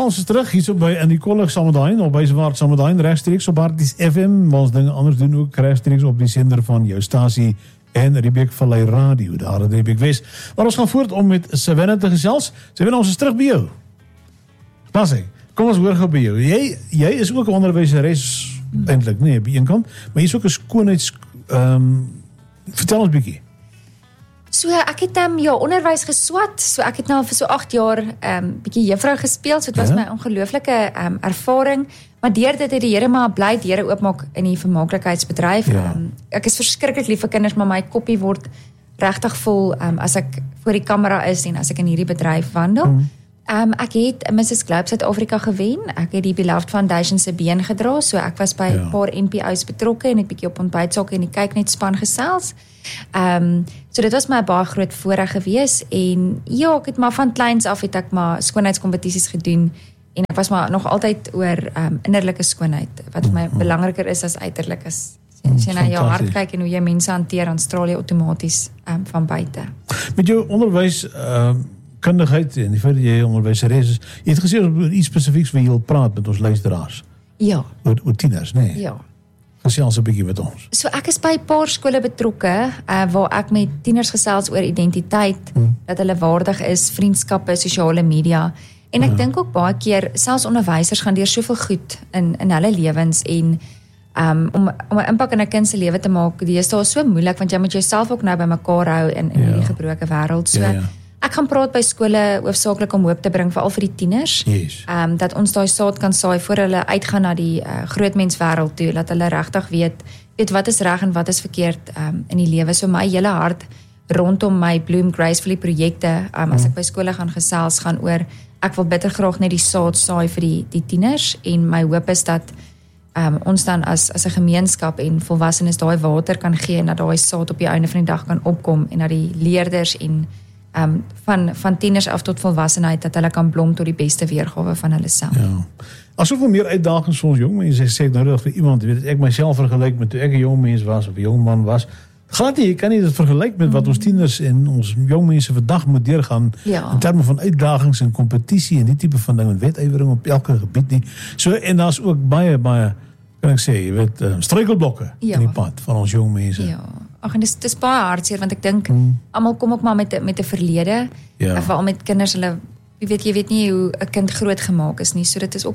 ons is terug hier so by in die Kollig Samedain of by Zwaard Samedain regstreeks op Harties FM. Ons dinge anders doen ook regstreeks op die sender van jou stasie en Riebeek Vallei Radio, daar in Riebeek Wes. Maar ons gaan voort om met Savannah te gesels. Savannah, ons is terug by jou. Passie, kom ons hoor gou by jou. Jy is ook 'n onderwyseres eintlik, nee, by een kant, maar jy is ook 'n skoonheids vertel ons bietjie. So ek het onderwys geswat. So ek het nou vir so 8 jaar bietjie juffrou gespeel. So dit was my ongelooflike ervaring. Maar deur dit het die Here maar bly deure oopmaak in die vermaaklikheidsbedryf. Ek is verskriklik lief vir kinders, maar my koppie word regtig vol as ek voor die kamera is en as ek in hierdie bedryf wandel. Ek het Mrs. Globe Suid-Afrika gewen. Ek het die Beloved Foundation se been gedra. So ek was by 'n paar NPO's betrokke en het bietjie op ontbytsake en die kyknet span gesels. So dit was my baie groot voorreg gewees en ja, ek het maar van kleins af het ek maar skoonheidskompetisies gedoen en ek was maar nog altyd oor innerlike skoonheid wat vir my belangriker is as uiterlik is. As jy na jou hart kyk en hoe jy mense hanteer, dan straal jy outomaties van buite. Met jou onderwys kundigheid en die feit dat jy onderwyseres is, jy het gesê oor iets spesifieks wat jy wil praat met ons luisteraars. Ja. Oor tieners, nee? Ja. Gesels 'n bietjie met ons. So ek is by 'n paar skole betrokke waar ek met tieners gesels oor identiteit, dat hulle waardig is, vriendskappe, sosiale media. En ek dink ook baie keer selfs onderwysers gaan deur soveel goed in hulle lewens en om 'n impak in 'n kind se lewe te maak, deesdae is so moeilik want jy moet jouself ook nou bymekaar hou in hierdie gebroke wêreld. So ek gaan praat by skole hoofsaaklik om hoop te bring veral vir die tieners. Yes. Dat ons daai saad kan saai voor hulle uitgaan na die grootmenswêreld toe, dat hulle regtig weet wat is reg en wat is verkeerd in die lewe. So my hele hart rondom my Bloom Gracefully projekte, as ek by skole gaan gesels, gaan oor ek wil bitter graag net die saad saai vir die tieners en my hoop is dat ons dan as 'n gemeenskap en volwassenes daai water kan gee en dat daai saad op die einde van die dag kan opkom en dat die leerders en van tieners af tot volwassenheid dat hulle kan blom tot die beste weergawe van hulle self. Ja. As soveel meer uitdagings vir ons jong mense, sê ek nou vir iemand, weet ek myself vergelyk met toe ek 'n jong mens was of 'n jong man was. Glad nie, jy kan nie dit vergelyk met wat ons tieners en ons jong mense vandag moet deurgaan in terme van uitdagings en kompetisie en die tipe van ding en wetywering op elke gebied nie. So en daar's ook baie kan ek sê, jy weet, struikelblokke in die pad van ons jong mense. Ja. Ag en dis baie hartseer want ek dink almal kom ook maar met 'n verlede. Veral met kinders, jy weet nie hoe 'n kind groot gemaak is nie. So dit is ook